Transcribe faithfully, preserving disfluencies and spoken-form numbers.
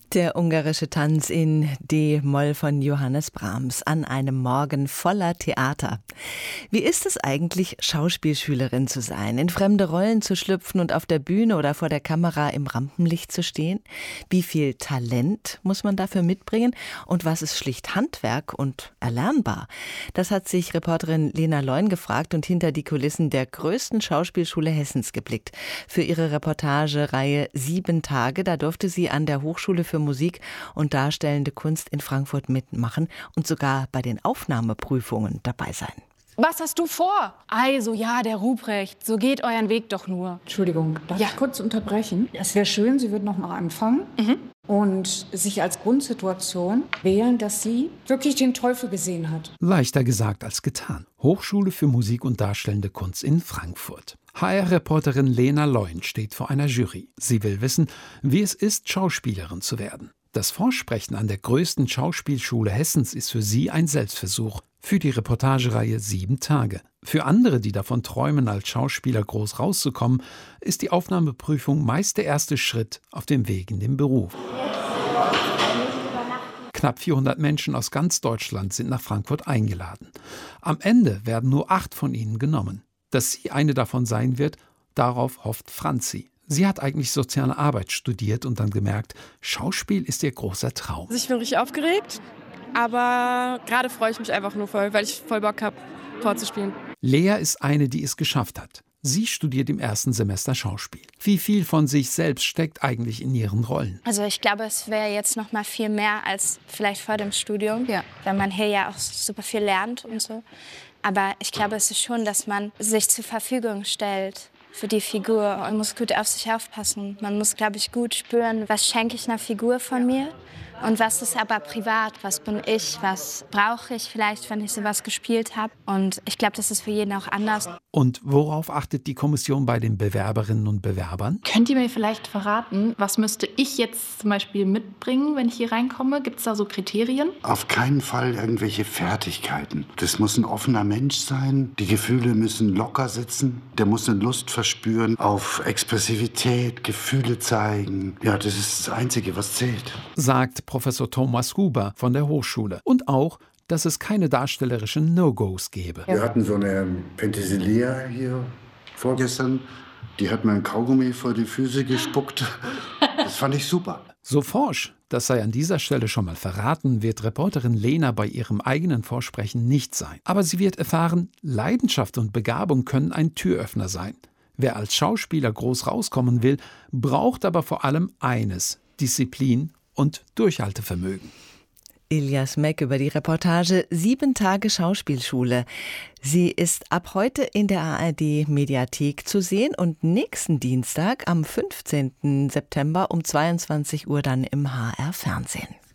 Der ungarische Tanz in D-Moll von Johannes Brahms an einem Morgen voller Theater. Wie ist es eigentlich, Schauspielschülerin zu sein, in fremde Rollen zu schlüpfen und auf der Bühne oder vor der Kamera im Rampenlicht zu stehen? Wie viel Talent muss man dafür mitbringen und was ist schlicht Handwerk und erlernbar? Das hat sich Reporterin Lena Leun gefragt und hinter die Kulissen der größten Schauspielschule Hessens geblickt. Für ihre Reportagereihe Sieben Tage, da durfte sie an der Hochschule für Musik und Darstellende Kunst in Frankfurt mitmachen und sogar bei den Aufnahmeprüfungen dabei sein. Was hast du vor? Also ja, der Ruprecht, so geht euren Weg doch nur. Entschuldigung, darf Ja. ich kurz unterbrechen? Es wäre schön, Sie würden noch mal anfangen Mhm. und sich als Grundsituation wählen, dass sie wirklich den Teufel gesehen hat. Leichter gesagt als getan. Hochschule für Musik und Darstellende Kunst in Frankfurt. H R-Reporterin Lena Leun steht vor einer Jury. Sie will wissen, wie es ist, Schauspielerin zu werden. Das Vorsprechen an der größten Schauspielschule Hessens ist für sie ein Selbstversuch. Für die Reportagereihe Sieben Tage. Für andere, die davon träumen, als Schauspieler groß rauszukommen, ist die Aufnahmeprüfung meist der erste Schritt auf dem Weg in den Beruf. Knapp vierhundert Menschen aus ganz Deutschland sind nach Frankfurt eingeladen. Am Ende werden nur acht von ihnen genommen. Dass sie eine davon sein wird, darauf hofft Franzi. Sie hat eigentlich soziale Arbeit studiert und dann gemerkt, Schauspiel ist ihr großer Traum. Also ich bin richtig aufgeregt, aber gerade freue ich mich einfach nur voll, weil ich voll Bock habe, vorzuspielen. Lea ist eine, die es geschafft hat. Sie studiert im ersten Semester Schauspiel. Wie viel von sich selbst steckt eigentlich in ihren Rollen? Also ich glaube, es wäre jetzt noch mal viel mehr als vielleicht vor dem Studium, ja. Weil man hier ja auch super viel lernt und so. Aber ich glaube, es ist schon, dass man sich zur Verfügung stellt für die Figur. Man muss gut auf sich aufpassen. Man muss, glaube ich, gut spüren, was schenke ich einer Figur von mir und was ist aber privat, was bin ich, was brauche ich vielleicht, wenn ich sowas gespielt habe. Und ich glaube, das ist für jeden auch anders. Und worauf achtet die Kommission bei den Bewerberinnen und Bewerbern? Könnt ihr mir vielleicht verraten, was müsste ich jetzt zum Beispiel mitbringen, wenn ich hier reinkomme? Gibt es da so Kriterien? Auf keinen Fall irgendwelche Fertigkeiten. Das muss ein offener Mensch sein. Die Gefühle müssen locker sitzen. Der muss eine Lust verspüren auf Expressivität, Gefühle zeigen. Ja, das ist das Einzige, was zählt. Sagt Professor Thomas Huber von der Hochschule. Und auch, dass es keine darstellerischen No-Gos gäbe. Wir hatten so eine Penthesilea hier vorgestern. Die hat mir ein Kaugummi vor die Füße gespuckt. Das fand ich super. So forsch, das sei an dieser Stelle schon mal verraten, wird Reporterin Lena bei ihrem eigenen Vorsprechen nicht sein. Aber sie wird erfahren, Leidenschaft und Begabung können ein Türöffner sein. Wer als Schauspieler groß rauskommen will, braucht aber vor allem eines: Disziplin und Durchhaltevermögen. Ilias Meck über die Reportage Sieben Tage Schauspielschule. Sie ist ab heute in der A R D-Mediathek zu sehen und nächsten Dienstag am fünfzehnten September um zweiundzwanzig Uhr dann im H R-Fernsehen.